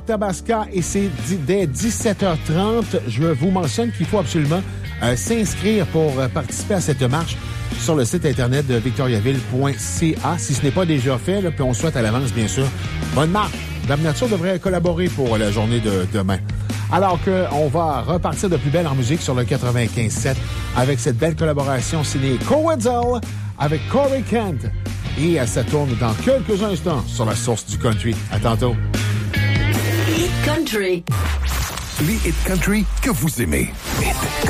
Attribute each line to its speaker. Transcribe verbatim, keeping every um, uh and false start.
Speaker 1: Tabasca et c'est dès dix-sept heures trente. Je vous mentionne qu'il faut absolument euh, s'inscrire pour euh, participer à cette marche sur le site internet de victoriaville point c a si ce n'est pas déjà fait, là, puis on souhaite à l'avance, bien sûr, bonne marche. Dame Nature devrait collaborer pour la journée de demain. Alors qu'on va repartir de plus belle en musique sur le quatre-vingt-quinze sept avec cette belle collaboration signée Cowetzel avec Corey Kent. Et ça tourne dans quelques instants sur la source du country. À tantôt.
Speaker 2: Hit Country.
Speaker 3: Les hit country que vous aimez. Hit